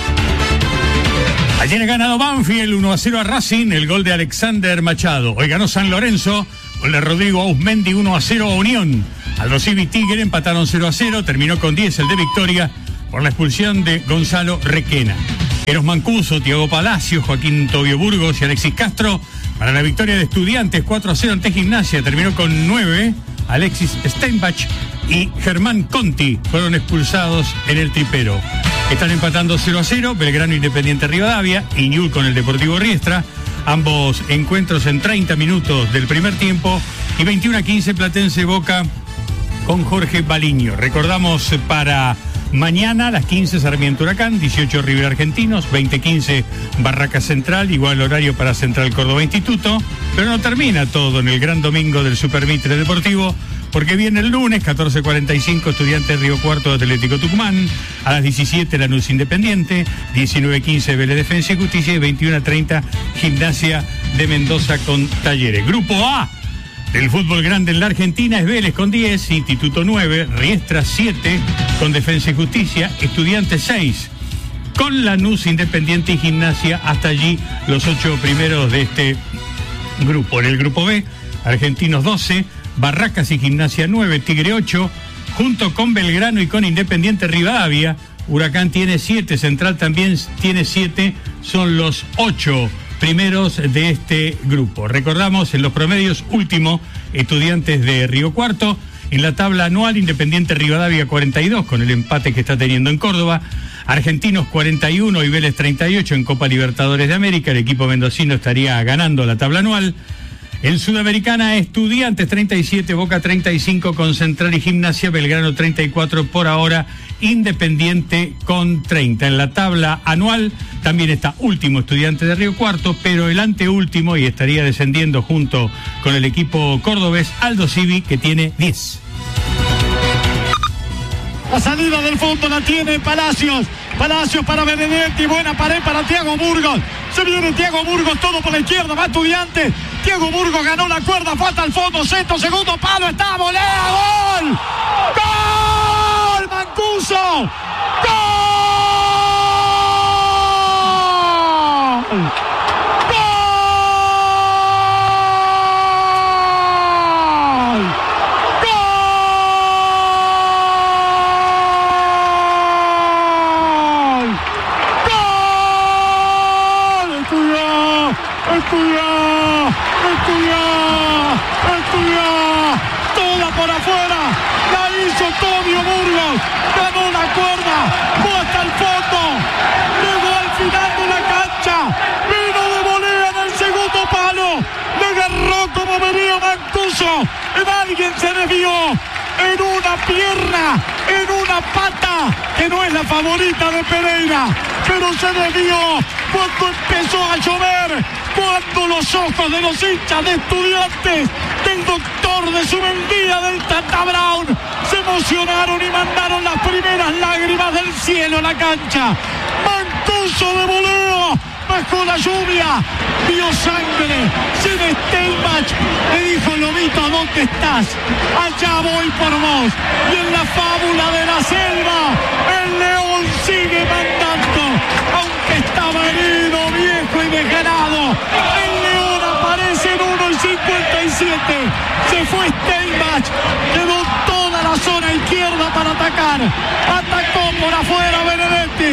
Ayer ha ganado Banfield 1-0 a Racing, el gol de Alexander Machado. Hoy ganó San Lorenzo, gol de Rodrigo Ausmendi 1-0 a Unión. Aldo Civi y Tigre empataron 0-0, terminó con 10 el de Victoria por la expulsión de Gonzalo Requena. Eros Mancuso, Tiago Palacio, Joaquín Tobio Burgos y Alexis Castro para la victoria de Estudiantes 4-0 ante Gimnasia. Terminó con 9. Alexis Steinbach y Germán Conti fueron expulsados en el tripero. Están empatando 0-0 Belgrano Independiente Rivadavia y Ñul con el Deportivo Riestra. Ambos encuentros en 30 minutos del primer tiempo. Y 21-15 Platense Boca con Jorge Baliño. Recordamos para mañana a las 15 Sarmiento Huracán, 18 River Argentinos, 20-15 Barraca Central, igual horario para Central Córdoba Instituto. Pero no termina todo en el gran domingo del Super Mitre Deportivo, porque viene el lunes, 14:45, Estudiantes Río Cuarto Atlético Tucumán, a las 17 Lanús Independiente, 19:15 Vélez Defensa y Justicia y 21:30 Gimnasia de Mendoza con Talleres. Grupo A del fútbol grande en la Argentina es Vélez con 10, Instituto 9, Riestra 7 con Defensa y Justicia, Estudiantes 6 con Lanús Independiente y Gimnasia. Hasta allí los 8 primeros de este grupo. En el grupo B, Argentinos 12, Barracas y Gimnasia 9, Tigre 8, junto con Belgrano y con Independiente Rivadavia. Huracán tiene 7, Central también tiene 7, son los 8 primeros de este grupo. Recordamos en los promedios último, Estudiantes de Río Cuarto. En la tabla anual, Independiente Rivadavia 42, con el empate que está teniendo en Córdoba. Argentinos 41 y Vélez 38 en Copa Libertadores de América. El equipo mendocino estaría ganando la tabla anual. En Sudamericana, Estudiantes 37, Boca 35 con Central y Gimnasia, Belgrano 34 por ahora, Independiente con 30. En la tabla anual también está último Estudiantes de Río Cuarto, pero el anteúltimo, y estaría descendiendo junto con el equipo cordobés, Aldo Civi, que tiene 10. La salida del fondo la tiene Palacios. Palacios para Benedetti, buena pared para Thiago Burgos. Se viene Thiago Burgos, todo por la izquierda, va Estudiantes. Thiago Burgos ganó la cuerda, falta al fondo, centro, segundo palo, está, volea, gol. ¡Gol! Mancuso. ¡Gol! Toda por afuera, la hizo Tobio Burgos, ganó la cuerda, fue hasta el fondo, llegó al final de la cancha, vino de volea en el segundo palo, le agarró como venía Mancuso, alguien se desvió en una pierna, en una pata, que no es la favorita de Pereira, pero se desvió cuando empezó a llover, cuando los ojos de los hinchas de Estudiantes, del doctor de Subendía, del Tata Brown, se emocionaron y mandaron las primeras lágrimas del cielo a la cancha. Mancuso de voleo, bajo la lluvia, vio sangre, sin Steinbach, le dijo: Lomito, ¿dónde estás? Allá voy por vos. Y en la fábula de la selva, el león sigue mandando, aunque estaba herido, viejo y desganado. El león aparece en 1:57. Se fue Steinbach, quedó toda la zona izquierda para atacar. Atacó por afuera Benedetti.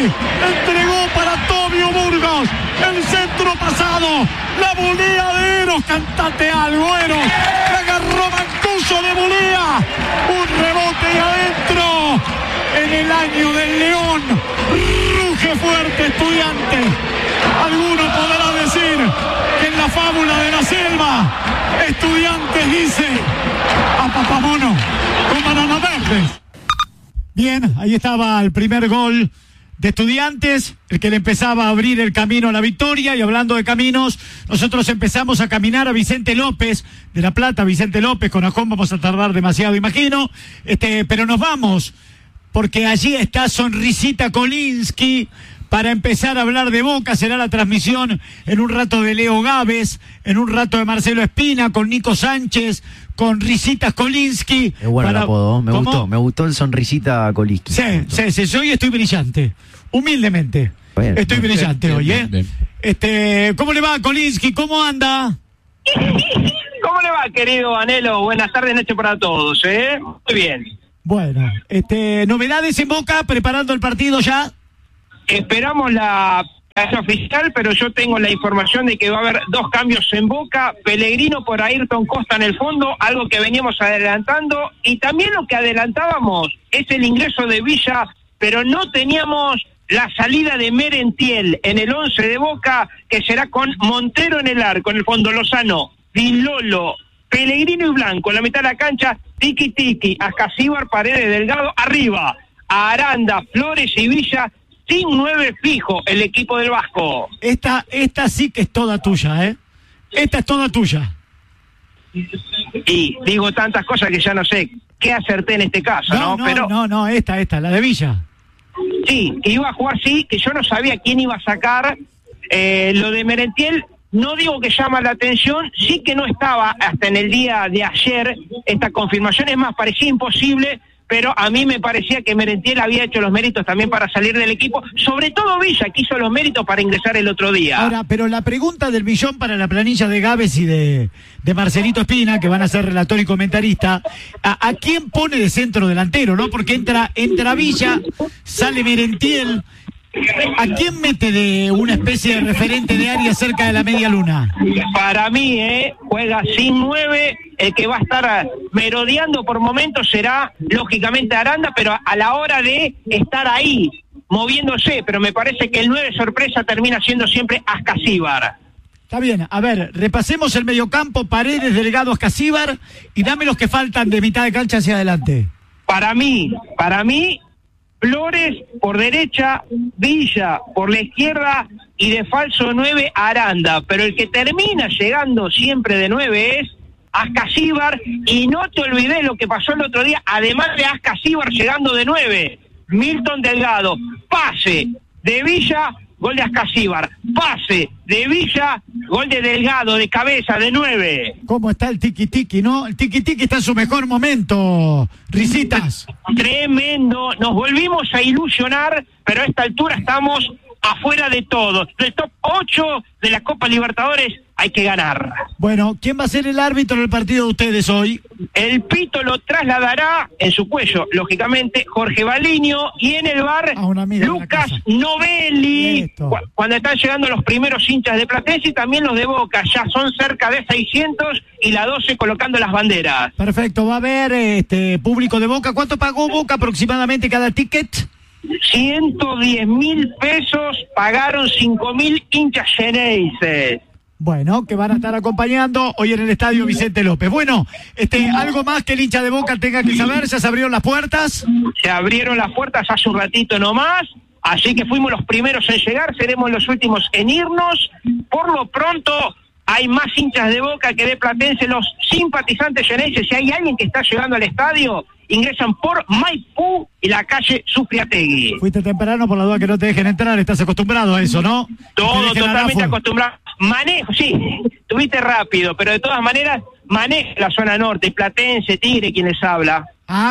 entregó para Tobio Burgos, el centro pasado, la volea de Eros, cantate algo, Eros, la agarró Mancuso de volea, un rebote y adentro, en el año del León, ruge fuerte Estudiante. Alguno podrá decir que en la fábula de la selva, Estudiantes dice a Papamono con bananas verdes. Bien, ahí estaba el primer gol de Estudiantes, el que le empezaba a abrir el camino a la victoria. Y hablando de caminos, nosotros empezamos a caminar a Vicente López de La Plata. Vicente López, con Ajón vamos a tardar demasiado, imagino, pero nos vamos, porque allí está Sonrisita Kolinsky para empezar a hablar de Boca. Será la transmisión en un rato de Leo Gávez, en un rato de Marcelo Espina, con Nico Sánchez, con Risitas Kolinsky. Es bueno el apodo, me gustó el Sonrisita Kolinsky. Sí, hoy estoy brillante, humildemente. Bueno, estoy brillante hoy, bien. ¿Cómo le va, Kolinsky? ¿Cómo anda? ¿Cómo le va, querido Anhelo? Buenas tardes, noche para todos, Muy bien. Bueno, novedades en Boca, preparando el partido ya. Esperamos la oficial, pero yo tengo la información de que va a haber 2 cambios en Boca: Pellegrino por Ayrton Costa en el fondo, algo que veníamos adelantando, y también lo que adelantábamos es el ingreso de Villa, pero no teníamos la salida de Merentiel en el 11 de Boca, que será con Montero en el arco, en el fondo Lozano, Vilolo, Pellegrino y Blanco en la mitad de la cancha, Tiki, Ascasíbar, Paredes, Delgado, arriba, Aranda, Flores y Villa, sin 9 fijo el equipo del Vasco. Esta sí que es toda tuya, ¿eh? Esta es toda tuya. Y digo tantas cosas que ya no sé qué acerté en este caso, ¿no? No, esta, la de Villa. Sí, que iba a jugar, sí, que yo no sabía quién iba a sacar. Lo de Merentiel, no digo que llama la atención, sí que no estaba hasta en el día de ayer esta confirmación, es más, parecía imposible, pero a mí me parecía que Merentiel había hecho los méritos también para salir del equipo, sobre todo Villa, que hizo los méritos para ingresar el otro día. Ahora, pero la pregunta del millón para la planilla de Gávez y de Marcelito Espina, que van a ser relator y comentarista, ¿a quién pone de centro delantero, no? Porque entra Villa, sale Merentiel. ¿A quién mete de una especie de referente de área cerca de la media luna? Para mí, juega sin 9, el que va a estar merodeando por momentos será, lógicamente, Aranda, pero a la hora de estar ahí, moviéndose, pero me parece que el 9 sorpresa termina siendo siempre Ascasíbar. Está bien, a ver, repasemos el mediocampo: Paredes, Delgado, Ascasíbar, y dame los que faltan de mitad de cancha hacia adelante. Para mí, Flores por derecha, Villa por la izquierda y de falso 9 Aranda, pero el que termina llegando siempre de 9 es Ascasíbar, y no te olvides lo que pasó el otro día, además de Ascasíbar llegando de 9, Milton Delgado, pase de Villa, gol de Ascasíbar, pase de Villa, gol de Delgado, de cabeza, de 9. ¿Cómo está el tiki-tiki, no? El tiki-tiki está en su mejor momento, Risitas. Tremendo, nos volvimos a ilusionar, pero a esta altura estamos afuera de todo. Del top 8 de la Copa Libertadores hay que ganar. Bueno, ¿quién va a ser el árbitro del partido de ustedes hoy? El pito lo trasladará en su cuello, lógicamente, Jorge Baliño, y en el bar Lucas Novelli. Cuando están llegando los primeros hinchas de Platense y también los de Boca, ya son cerca de 600 y la 12 colocando las banderas. Perfecto, va a haber público de Boca. ¿Cuánto pagó Boca aproximadamente cada ticket? 110.000 pesos, pagaron 5.000 hinchas xeneises. Bueno, que van a estar acompañando hoy en el estadio Vicente López. Bueno, algo más que el hincha de Boca tenga que saber. ¿Ya se abrieron las puertas? Se abrieron las puertas hace un ratito nomás, así que fuimos los primeros en llegar, seremos los últimos en irnos. Por lo pronto hay más hinchas de Boca que de Platense, los simpatizantes xeneises. Si hay alguien que está llegando al estadio, ingresan por Maipú y la calle Supriategui. Fuiste temprano por la duda que no te dejen entrar, estás acostumbrado a eso, ¿no? Todo totalmente acostumbrado. Manejo, sí, tuviste rápido, pero de todas maneras, maneja la zona norte, Platense, Tigre, quien les habla.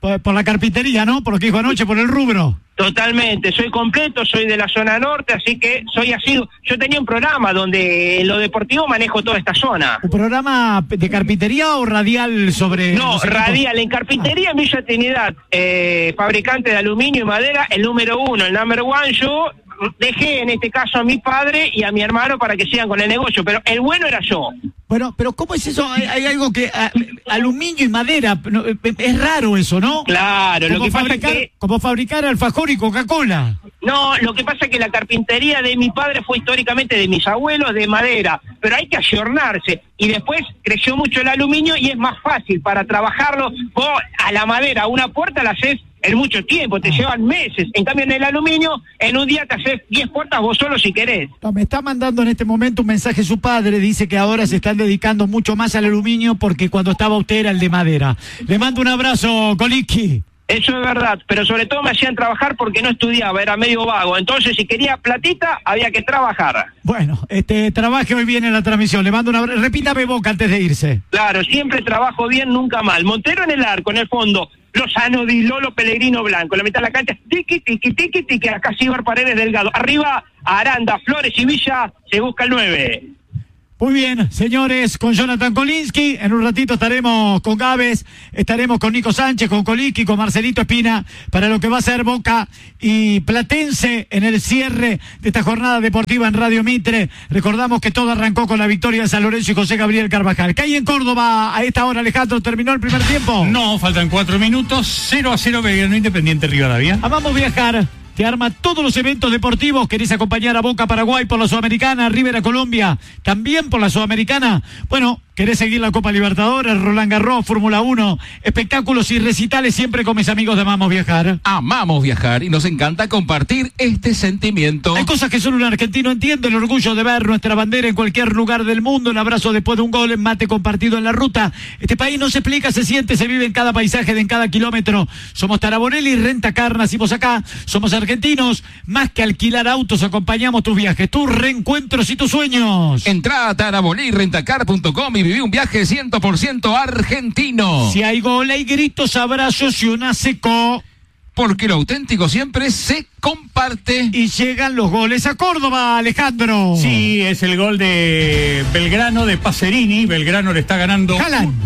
por la carpintería, ¿no? Por lo que dijo anoche, por el rubro. Totalmente, soy completo, soy de la zona norte, así que soy así. Yo tenía un programa donde en lo deportivo manejo toda esta zona. ¿Un programa de carpintería o radial sobre...? No, radial, en carpintería en Villa Trinidad, fabricante de aluminio y madera, el número 1, el number 1, yo dejé en este caso a mi padre y a mi hermano para que sigan con el negocio, pero el bueno era yo. Bueno, pero ¿cómo es eso? Hay algo que... aluminio y madera, es raro eso, ¿no? Claro, lo que pasa es que... Como fabricar alfajor y Coca-Cola. No, lo que pasa es que la carpintería de mi padre fue históricamente de mis abuelos de madera, pero hay que ayornarse. Y después creció mucho el aluminio y es más fácil para trabajarlo. Vos a la madera, una puerta la haces en mucho tiempo, te llevan meses. En cambio en el aluminio, en un día te haces 10 puertas vos solo si querés. No, me está mandando en este momento un mensaje su padre, dice que ahora se están dedicando mucho más al aluminio porque cuando estaba usted era el de madera. Le mando un abrazo, Coliqui. Eso es verdad, pero sobre todo me hacían trabajar porque no estudiaba, era medio vago. Entonces, si quería platita, había que trabajar. Bueno, trabaje hoy bien en la transmisión. Le mando un abrazo. Repítame Boca antes de irse. Claro, siempre trabajo bien, nunca mal. Montero en el arco, en el fondo. Lozano, Di Lolo, Pellegrino, Blanco. La mitad de la cancha, tiqui, tiqui, tiqui, tiqui. Acá Cibar, Paredes, Delgado. Arriba, Aranda, Flores y Villa, se busca el 9. Muy bien, señores, con Jonathan Kolinsky, en un ratito estaremos con Gávez, estaremos con Nico Sánchez, con Coliqui, con Marcelito Espina, para lo que va a ser Boca y Platense en el cierre de esta jornada deportiva en Radio Mitre. Recordamos que todo arrancó con la victoria de San Lorenzo y José Gabriel Carvajal. ¿Qué hay en Córdoba a esta hora, Alejandro? ¿Terminó el primer tiempo? No, faltan 4 minutos, 0-0 Belgrano Independiente Rivadavia. Amamos viajar. Te arma todos los eventos deportivos. ¿Querés acompañar a Boca Paraguay por la Sudamericana, River a Colombia, también por la Sudamericana? Bueno, ¿querés seguir la Copa Libertadores, Roland Garros, Fórmula 1, espectáculos y recitales siempre con mis amigos de Amamos Viajar? Amamos viajar y nos encanta compartir este sentimiento. Hay cosas que solo un argentino entiende, el orgullo de ver nuestra bandera en cualquier lugar del mundo, un abrazo después de un gol, mate compartido en la ruta. Este país no se explica, se siente, se vive en cada paisaje, en cada kilómetro. Somos Tarabonelli, Renta Car, nacimos acá, somos argentinos, más que alquilar autos, acompañamos tus viajes, tus reencuentros y tus sueños. Entrá a tarabolirrentacar.com y viví un viaje 100% argentino. Si hay gol, hay gritos, abrazos y una seco. Porque lo auténtico siempre se comparte. Y llegan los goles a Córdoba, Alejandro. Sí, es el gol de Belgrano, de Pacerini. Belgrano le está ganando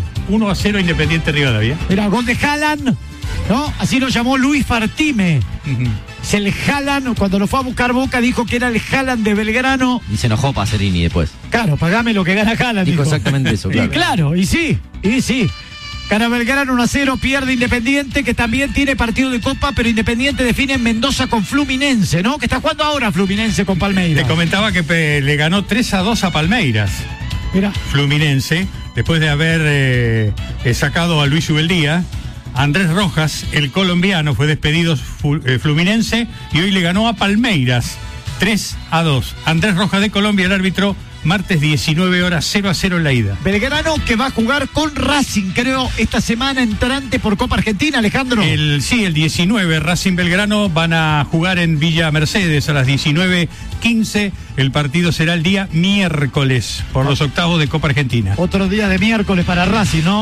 1-0 Independiente Rivadavia. Mira, gol de Haaland, ¿no? Así lo llamó Luis Fartime. Es el Haaland, cuando lo fue a buscar Boca, dijo que era el Haaland de Belgrano. Y se enojó Pacerini después. Claro, pagame lo que gana Haaland. Dijo exactamente eso, claro. Y claro, y sí. Gana Belgrano 1-0, pierde Independiente, que también tiene partido de Copa, pero Independiente define en Mendoza con Fluminense, ¿no? Que está jugando ahora Fluminense con Palmeiras. Te comentaba que le ganó 3-2 a Palmeiras. Mira. Fluminense, después de haber sacado a Luis Ubeldía. Andrés Rojas, el colombiano, fue despedido Fluminense y hoy le ganó a Palmeiras 3-2. Andrés Rojas de Colombia, el árbitro, martes 19 horas, 0-0 en la ida. Belgrano que va a jugar con Racing, creo, esta semana entrante por Copa Argentina, Alejandro. El 19, Racing Belgrano van a jugar en Villa Mercedes a las 19:15. El partido será el día miércoles por los octavos de Copa Argentina. Otro día de miércoles para Racing, ¿no?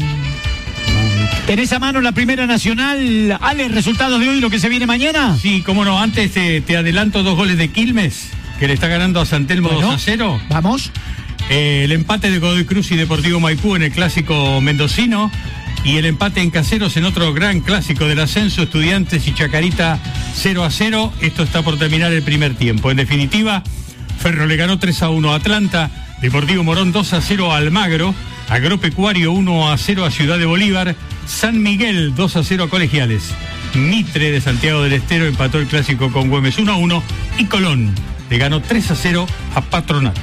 ¿Tenés a mano la Primera Nacional, Ale, resultados de hoy, lo que se viene mañana? Sí, cómo no, antes te adelanto 2 goles de Quilmes, que le está ganando a San Telmo 2-0. Vamos. El empate de Godoy Cruz y Deportivo Maipú en el clásico mendocino. Y el empate en Caseros en otro gran clásico del ascenso, Estudiantes y Chacarita 0-0. Esto está por terminar el primer tiempo. En definitiva, Ferro le ganó 3-1 a Atlanta, Deportivo Morón 2-0 a Almagro, Agropecuario 1-0 a Ciudad de Bolívar, San Miguel 2-0 a Colegiales, Mitre de Santiago del Estero empató el clásico con Güemes 1-1 y Colón le ganó 3-0 a Patronato.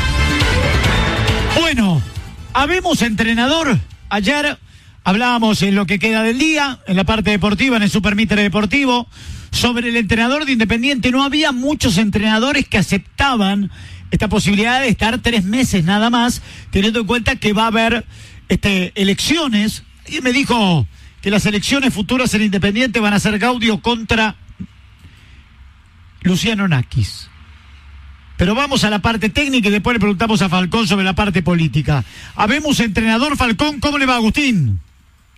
Bueno, habemos entrenador. Ayer hablábamos en lo que queda del día, en la parte deportiva, en el Super Mitre Deportivo, sobre el entrenador de Independiente. No había muchos entrenadores que aceptaban esta posibilidad de estar 3 meses nada más, teniendo en cuenta que va a haber elecciones. Y me dijo que las elecciones futuras en Independiente van a ser Gaudio contra Luciano Nakis. Pero vamos a la parte técnica y después le preguntamos a Falcón sobre la parte política. Habemos entrenador, Falcón, ¿cómo le va, Agustín?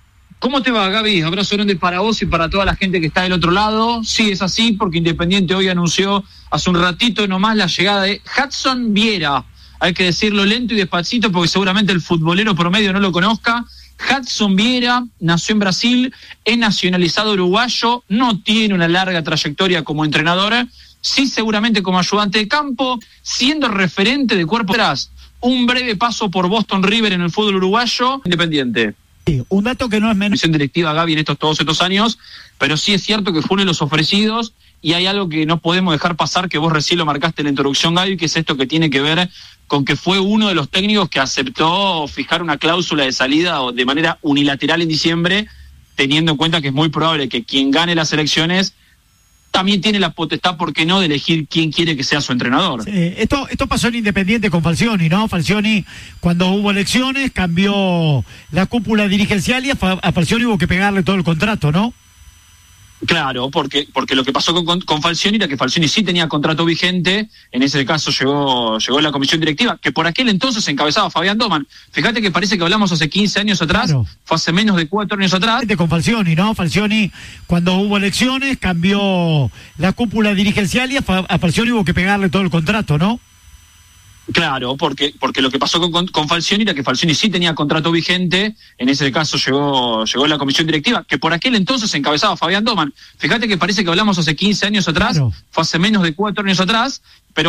¿Cómo te va, Gaby? Abrazo grande para vos y para toda la gente que está del otro lado. Sí, es así, porque Independiente hoy anunció hace un ratito nomás la llegada de Hudson Viera. Hay que decirlo lento y despacito porque seguramente el futbolero promedio no lo conozca. Hudson Viera nació en Brasil, es nacionalizado uruguayo, no tiene una larga trayectoria como entrenador, sí seguramente como ayudante de campo, siendo referente de cuerpo atrás. Un breve paso por Boston River en el fútbol uruguayo, Independiente. Sí, un dato que no es menos. Directiva Gaby en todos estos años, pero sí es cierto que fue uno de los ofrecidos y hay algo que no podemos dejar pasar, que vos recién lo marcaste en la introducción, Gaby, que es esto que tiene que ver con que fue uno de los técnicos que aceptó fijar una cláusula de salida de manera unilateral en diciembre, teniendo en cuenta que es muy probable que quien gane las elecciones también tiene la potestad, ¿por qué no?, de elegir quién quiere que sea su entrenador. Sí, esto pasó en Independiente con Falcioni, ¿no? Falcioni, cuando hubo elecciones, cambió la cúpula dirigencial y a Falcioni hubo que pegarle todo el contrato, ¿no? Claro, porque lo que pasó con Falcioni era que Falcioni sí tenía contrato vigente, en ese caso llegó la comisión directiva, que por aquel entonces encabezaba Fabián Doman. Fíjate que parece que hablamos hace 15 años atrás, claro. Fue hace menos de 4 años atrás. Con Falcioni, ¿no? Falcioni, cuando hubo elecciones, cambió la cúpula dirigencial y a Falcioni hubo que pegarle todo el contrato, ¿no? Claro, porque lo que pasó con Falcioni era que Falcioni sí tenía contrato vigente, en ese caso llegó la comisión directiva, que por aquel entonces encabezaba Fabián Doman. Fíjate que parece que hablamos hace 15 años atrás, claro. Fue hace menos de 4 años atrás, pero